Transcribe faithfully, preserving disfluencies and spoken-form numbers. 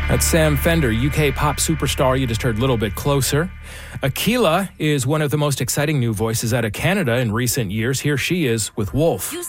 That's Sam Fender, U K pop superstar. You just heard a Little Bit Closer. Aquila is one of the most exciting new voices out of Canada in recent years. Here she is with Wolf. You